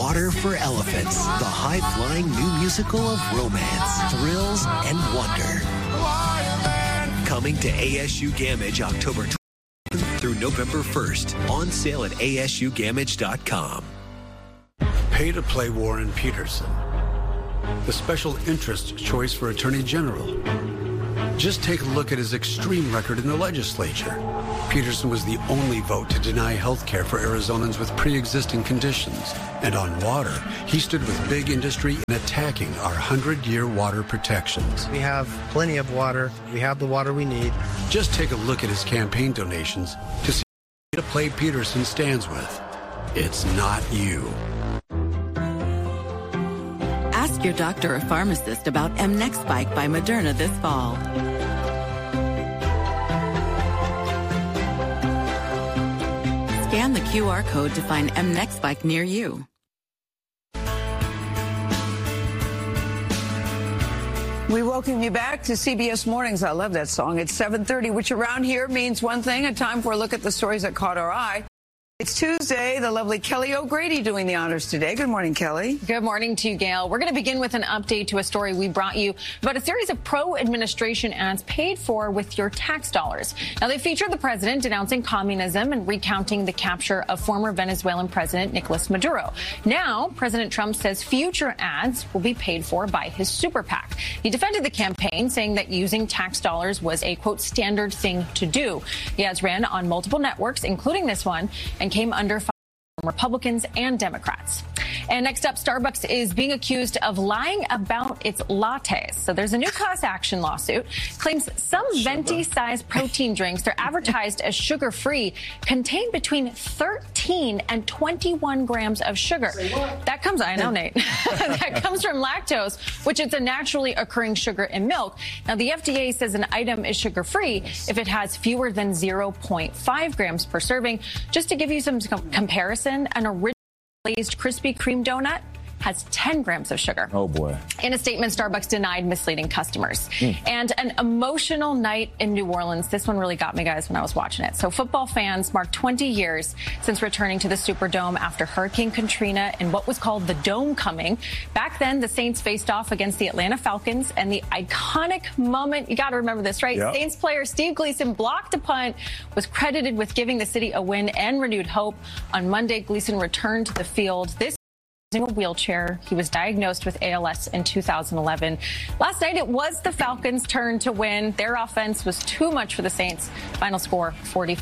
Water for Elephants, the high-flying new musical of romance, thrills, and wonder. Coming to ASU Gamage October 20th through November 1st. On sale at asugamage.com. Pay to play Warren Peterson, the special interest choice for Attorney General. Just take a look at his extreme record in the legislature. Peterson was the only vote to deny health care for Arizonans with pre-existing conditions. And on water, he stood with big industry in attacking our 100-year water protections. We have plenty of water. We have the water we need. Just take a look at his campaign donations to see who to play Peterson stands with. It's not you. Ask your doctor or pharmacist about mNEXSpike by Moderna this fall. Scan the QR code to find mNEXSpike near you. We welcome you back to CBS Mornings. I love that song. It's 7:30, which around here means one thing, a time for a look at the stories that caught our eye. It's Tuesday. The lovely Kelly O'Grady doing the honors today. Good morning, Kelly. Good morning to you, Gail. We're going to begin with an update to a story we brought you about a series of pro-administration ads paid for with your tax dollars. Now, they feature the president denouncing communism and recounting the capture of former Venezuelan President Nicolas Maduro. Now, President Trump says future ads will be paid for by his super PAC. He defended the campaign, saying that using tax dollars was a, quote, standard thing to do. The ads ran on multiple networks, including this one, and came under fire from Republicans and Democrats. And next up, Starbucks is being accused of lying about its lattes. So there's a new class action lawsuit. Claims some venti-sized protein drinks, they're advertised as sugar-free, contain between 13 and 21 grams of sugar. That comes, I know, Nate. That comes from lactose, which is a naturally occurring sugar in milk. Now, the FDA says an item is sugar-free if it has fewer than 0.5 grams per serving. Just to give you some comparison, an original glazed Krispy Kreme donut has 10 grams of sugar. Oh, boy. In a statement, Starbucks denied misleading customers. And an emotional night in New Orleans. This one really got me, guys, when I was watching it. So football fans marked 20 years since returning to the Superdome after Hurricane Katrina and what was called the Dome coming. Back then, the Saints faced off against the Atlanta Falcons, and the iconic moment, you got to remember this, right? Yep. Saints player Steve Gleason blocked a punt, was credited with giving the city a win and renewed hope. On Monday, Gleason returned to the field. This using a wheelchair. He was diagnosed with ALS in 2011. Last night, it was the Falcons' turn to win. Their offense was too much for the Saints. Final score,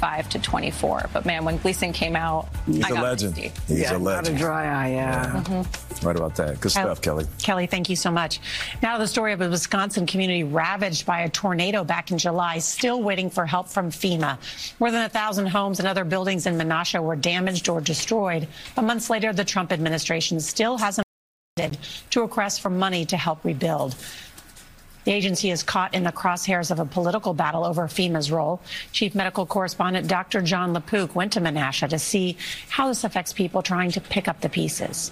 45-24. But, man, when Gleason came out, he's a legend. He's a legend. Not a dry eye, yeah. Right about that. Good stuff, Kelly. Kelly, thank you so much. Now the story of a Wisconsin community ravaged by a tornado back in July, still waiting for help from FEMA. More than 1,000 homes and other buildings in Menasha were damaged or destroyed. But months later, the Trump administration still hasn't responded to requests for money to help rebuild. The agency is caught in the crosshairs of a political battle over FEMA's role. Chief medical correspondent Dr. John LaPook went to Menasha to see how this affects people trying to pick up the pieces.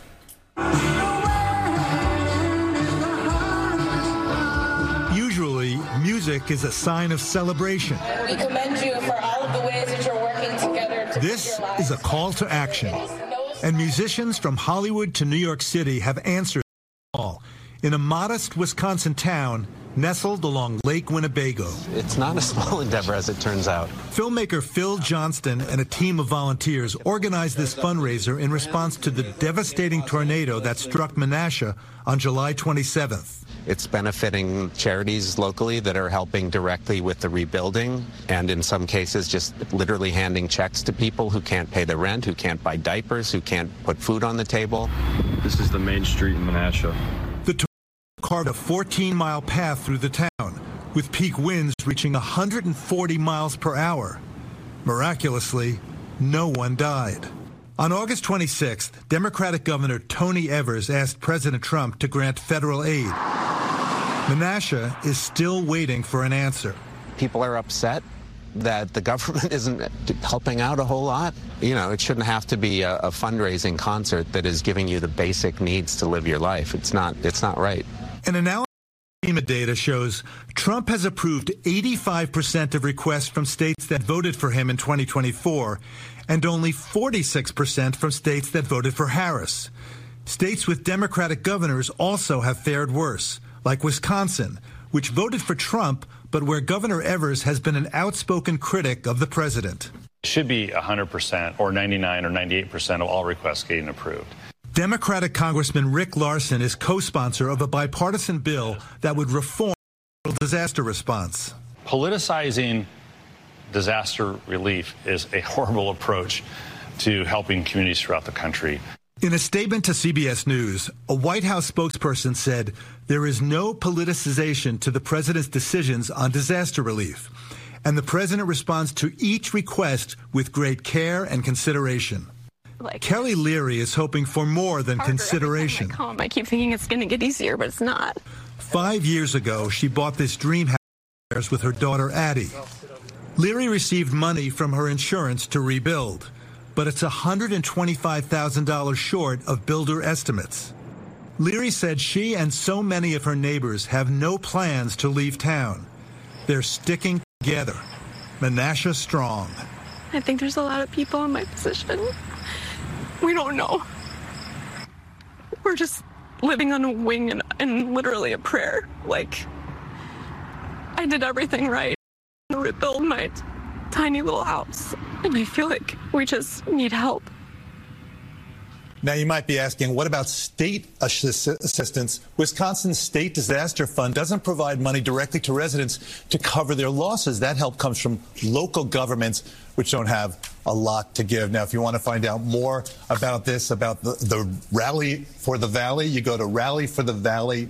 Usually, music is a sign of celebration. We commend you for all of the ways that you're working together. This is a call to action. And musicians from Hollywood to New York City have answered the call in a modest Wisconsin town nestled along Lake Winnebago. It's not a small endeavor, as it turns out. Filmmaker Phil Johnston and a team of volunteers organized this fundraiser in response to the devastating tornado that struck Menasha on July 27th. It's benefiting charities locally that are helping directly with the rebuilding, and in some cases just literally handing checks to people who can't pay the rent, who can't buy diapers, who can't put food on the table. This is the main street in Menasha. The tornado carved a 14-mile path through the town, with peak winds reaching 140 miles per hour. Miraculously, no one died. On August 26th, Democratic Governor Tony Evers asked President Trump to grant federal aid. Menasha is still waiting for an answer. People are upset that the government isn't helping out a whole lot. You know, it shouldn't have to be a fundraising concert that is giving you the basic needs to live your life. It's not right. An analysis FEMA data shows Trump has approved 85% of requests from states that voted for him in 2024 and only 46% from states that voted for Harris. States with Democratic governors also have fared worse, like Wisconsin, which voted for Trump, but where Governor Evers has been an outspoken critic of the president. It should be 100% or 99 or 98% of all requests getting approved. Democratic Congressman Rick Larsen is co-sponsor of a bipartisan bill that would reform disaster response. Politicizing disaster relief is a horrible approach to helping communities throughout the country. In a statement to CBS News, a White House spokesperson said there is no politicization to the president's decisions on disaster relief, and the president responds to each request with great care and consideration. Kelly Leary is hoping for more than consideration. I keep thinking it's going to get easier, but it's not. 5 years ago, she bought this dream house with her daughter, Addie. Leary received money from her insurance to rebuild, but it's $125,000 short of builder estimates. Leary said she and so many of her neighbors have no plans to leave town. They're sticking together. Menasha strong. I think there's a lot of people in my position. We don't know. We're just living on a wing and literally a prayer. Like, I did everything right to rebuild my tiny little house, and I feel like we just need help. Now, you might be asking, what about state assistance? Wisconsin's State Disaster Fund doesn't provide money directly to residents to cover their losses. That help comes from local governments, which don't have a lot to give. Now, if you want to find out more about this, about the Rally for the Valley, you go to Rally for the Valley,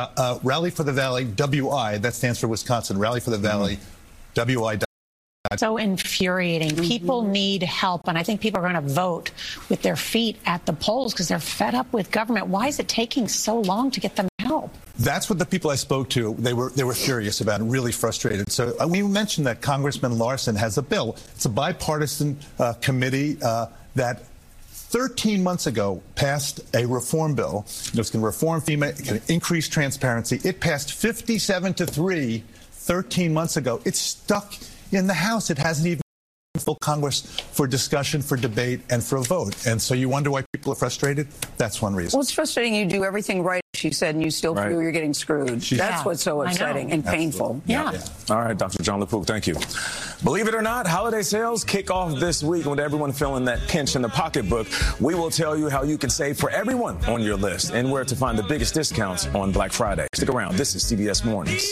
WI. That stands for Wisconsin. Rally for the Valley, WI. So infuriating. People need help, and I think people are going to vote with their feet at the polls because they're fed up with government. Why is it taking so long to get them help? That's what the people I spoke to, they were furious about and really frustrated. So we mentioned that Congressman Larsen has a bill. It's a bipartisan committee that 13 months ago passed a reform bill. It's going to reform FEMA, it can increase transparency. It passed 57-3 13 months ago. It's stuck in the House. It hasn't even full Congress for discussion, for debate, and for a vote. And so you wonder why people are frustrated? That's one reason. Well, it's frustrating. You do everything right, she said, and you still feel you're getting screwed. That's what's so upsetting and painful. Yeah. All right, Dr. John LaPook, thank you. Believe it or not, holiday sales kick off this week. With everyone feeling that pinch in the pocketbook, we will tell you how you can save for everyone on your list and where to find the biggest discounts on Black Friday. Stick around. This is CBS Mornings.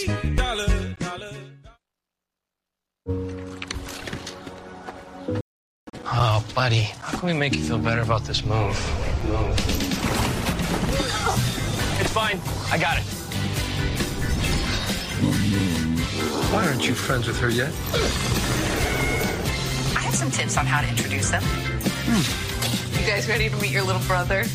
Oh, buddy, how can we make you feel better about this move? It's fine. I got it. Why aren't you friends with her yet? I have some tips on how to introduce them. You guys ready to meet your little brother?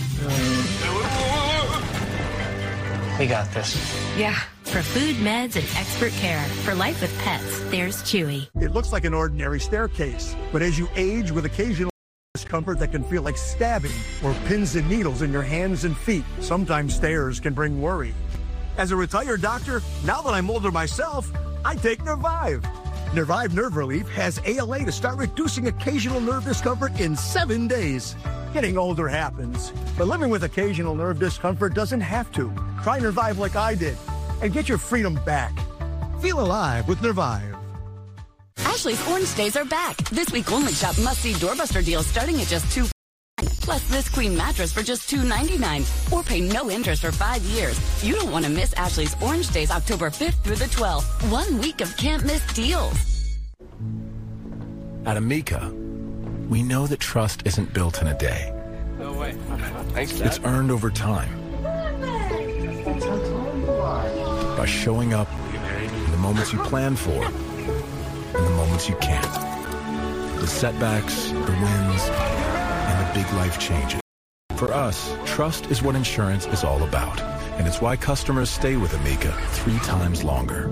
We got this. Yeah. For food, meds, and expert care. For life with pets, there's Chewy. It looks like an ordinary staircase, but as you age with occasional discomfort that can feel like stabbing or pins and needles in your hands and feet, sometimes stairs can bring worry. As a retired doctor, now that I'm older myself, I take Nervive. Nervive Nerve Relief has ALA to start reducing occasional nerve discomfort in 7 days. Getting older happens, but living with occasional nerve discomfort doesn't have to. Try Nervive like I did and get your freedom back. Feel alive with Nervive. Ashley's Orange Days are back. This week only shop must-see doorbuster deals starting at just $2. Plus this queen mattress for just $2.99. Or pay no interest for 5 years. You don't want to miss Ashley's Orange Days October 5th through the 12th. 1 week of can't-miss deals. At Amica, we know that trust isn't built in a day. No way. Thanks, Dad. It's earned over time. By showing up in the moments you plan for and the moments you can't. The setbacks, the wins, and the big life changes. For us, trust is what insurance is all about. And it's why customers stay with Amica 3 times longer.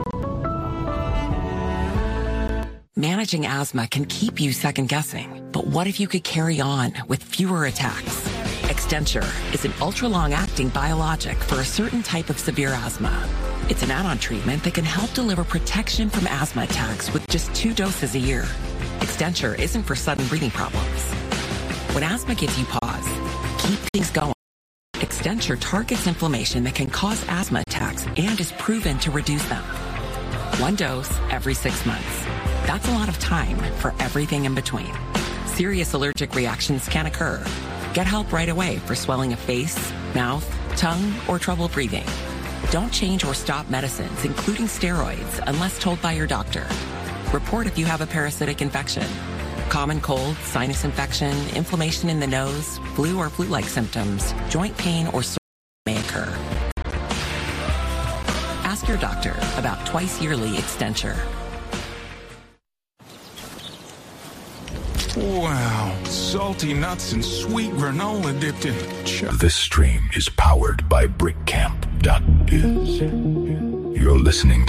Managing asthma can keep you second-guessing. But what if you could carry on with fewer attacks? Extenture is an ultra-long-acting biologic for a certain type of severe asthma. It's an add-on treatment that can help deliver protection from asthma attacks with just 2 doses a year. Extenture isn't for sudden breathing problems. When asthma gives you pause, keep things going. Extenture targets inflammation that can cause asthma attacks and is proven to reduce them. 1 dose every 6 months. That's a lot of time for everything in between. Serious allergic reactions can occur. Get help right away for swelling of face, mouth, tongue, or trouble breathing. Don't change or stop medicines, including steroids, unless told by your doctor. Report if you have a parasitic infection. Common cold, sinus infection, inflammation in the nose, flu or flu-like symptoms, joint pain, or sore may occur. Ask your doctor about twice-yearly Extenture. Wow, salty nuts and sweet granola dipped in This stream is powered by BrickCamp.is. You're listening to